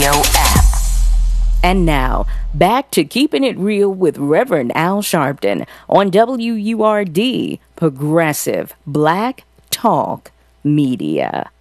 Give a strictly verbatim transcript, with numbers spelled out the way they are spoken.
Radio app. And now, back to Keeping It Real with Reverend Al Sharpton on W U R D, Progressive Black Talk Media.